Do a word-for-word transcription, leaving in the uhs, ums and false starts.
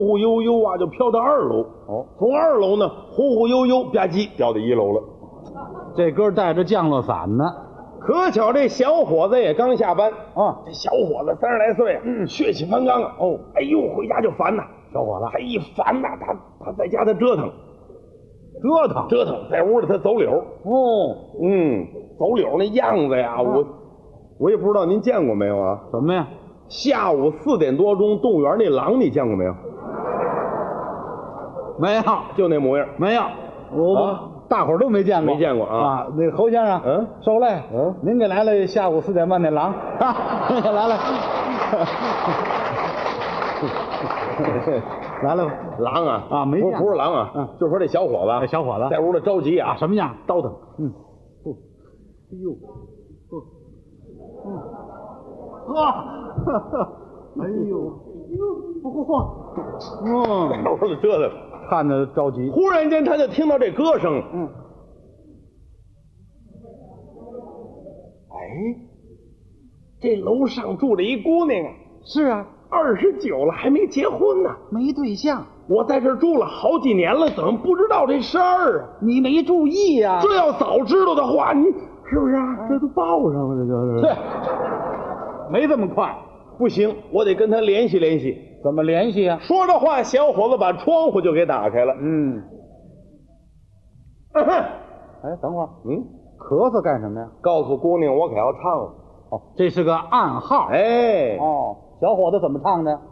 忽悠悠啊，就飘到二楼。 哦， 从二楼呢，忽忽悠悠吧唧掉到一楼了。 这哥带着降落伞呢。 可巧这小伙子也刚下班啊， 这小伙子三十来岁啊，嗯，血气方刚啊。哦，哎呦，回家就烦呐， 小伙子， 他一烦呐，他他在家他折腾， 折腾折腾，在屋里他走柳。 哦， 嗯，走柳那样子呀，我我也不知道您见过没有啊？ 什么呀？ 下午四点多钟，动物园那狼你见过没有？ 没有， 就那模样。 没有，我、 啊、 大伙儿都没见过， 没见过啊。 啊，那个侯先生， 嗯， 受累， 嗯， 您给来了下午四点半那狼，啊，来了，来了吧， 狼啊啊，没见不是不是狼啊， 嗯， 就说这小伙子， 这小伙子在屋里着急啊， 什么样？ 倒腾， 嗯， 不， 哎呦，嗯，啊，哎呦，嚯嚯，嗯， 在屋里折腾， 看着着急。 忽然间他就听到这歌声， 嗯， 哎，这楼上住着一姑娘啊， 是啊， 二十九了还没结婚呢， 没对象， 我在这儿住了好几年了，怎么不知道这事儿啊？ 你没注意呀、 这要早知道的话，你是不是啊？这都报上了，这就是。 对，没这么快， 不行，我得跟他联系联系。 怎么联系呀、 说着话，小伙子把窗户就给打开了。 嗯， 嗯哼， 哎，等会儿， 嗯， 咳嗽干什么呀？ 告诉姑娘，我可要唱了。 哦，这是个暗号。 哎， 哦，小伙子怎么唱的？